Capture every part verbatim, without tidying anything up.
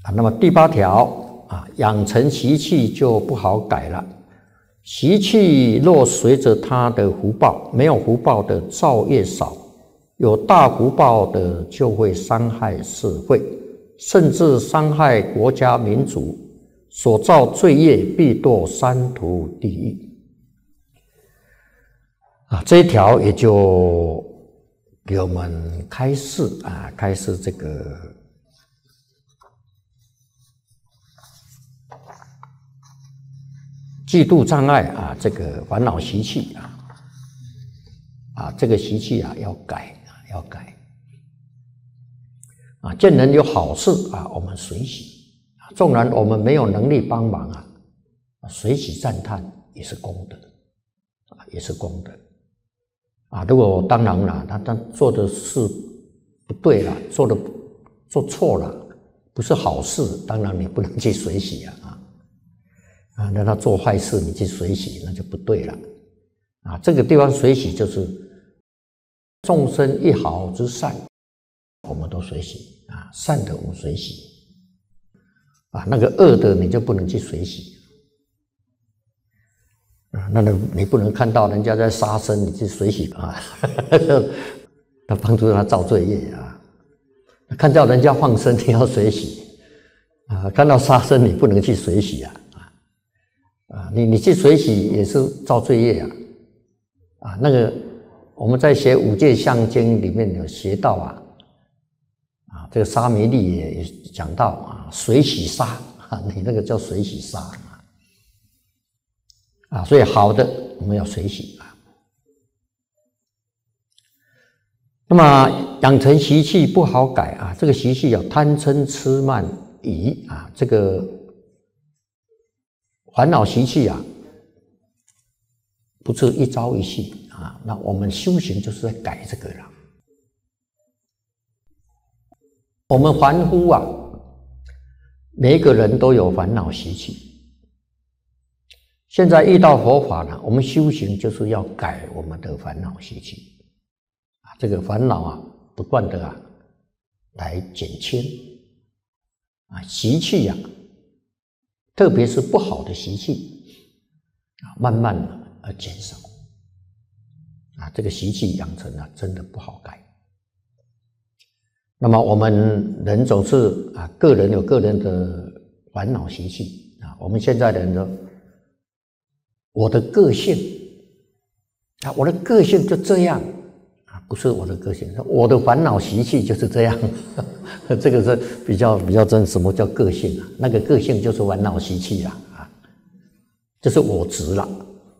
啊，那么第八条啊，养成习气就不好改了。习气若随着他的福报，没有福报的造业少，有大福报的就会伤害社会，甚至伤害国家民族，所造罪业必堕三途地狱。啊，这一条也就给我们开示啊，开示这个嫉妒障碍啊，这个烦恼习气啊，啊，这个习气啊要改啊，要改啊。见人有好事啊，我们随喜啊，纵然我们没有能力帮忙啊，随喜赞叹也是功德啊，也是功德啊。如果当然了，他他做的事不对了，做的做错了，不是好事，当然你不能去随喜啊。啊，那他做坏事，你去随喜，那就不对了。啊，这个地方随喜就是众生一毫之善，我们都随喜啊，善的我们随喜，啊，那个恶的你就不能去随喜。啊，那你不能看到人家在杀生，你去随喜啊，那帮助他造罪业啊。看到人家放生，你要随喜啊，看到杀生，你不能去随喜啊。啊，你你去随喜也是造罪业啊！啊，那个我们在学五戒相经里面有学到啊，啊，这个沙弥利也讲到啊，随喜杀啊，你那个叫随喜杀啊，啊，所以好的我们要随喜啊。那么养成习气不好改啊，这个习气有贪嗔痴慢疑啊，这个。烦恼习气啊，不是一朝一夕啊。那我们修行就是在改这个了。我们凡夫啊，每一个人都有烦恼习气。现在遇到佛法呢，我们修行就是要改我们的烦恼习气啊。这个烦恼啊，不断的啊来减轻啊，习气啊。特别是不好的习气啊，慢慢的而减少啊，这个习气养成啊，真的不好改。那么我们人总是啊，个人有个人的烦恼习气啊。我们现在的人说，我的个性啊，我的个性就这样啊，不是我的个性，我的烦恼习气就是这样。这个是比较比较真，什么叫个性啊？那个个性就是烦恼习气啊，啊，就是我执了。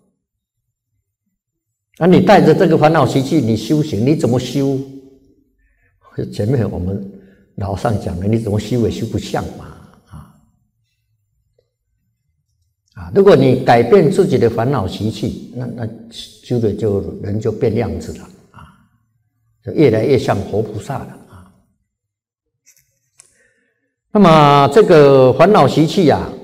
啊，你带着这个烦恼习气，你修行，你怎么修？前面我们老上讲的，你怎么修也修不像嘛，啊啊！如果你改变自己的烦恼习气，那那修的就人就变样子了啊，就越来越像活菩萨了。那么这个烦恼习气啊，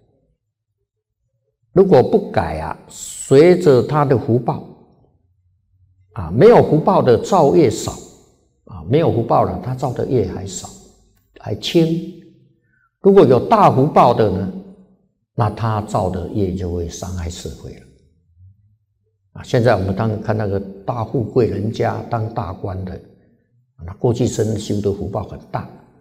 如果不改啊，随着他的福报啊，没有福报的造业少啊，没有福报的他造的业还少还轻。如果有大福报的呢，那他造的业就会伤害社会了啊。现在我们当看那个大富贵人家当大官的，那过去生修的福报很大。